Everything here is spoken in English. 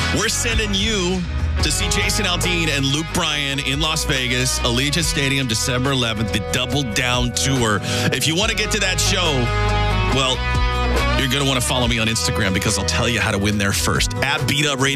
We're sending you to see Jason Aldean and Luke Bryan in Las Vegas, Allegiant Stadium, December 11th, the Double Down Tour. If you want to get to that show, well, you're going to want to follow me on Instagram because I'll tell you how to win there first. @BeatUp Radio.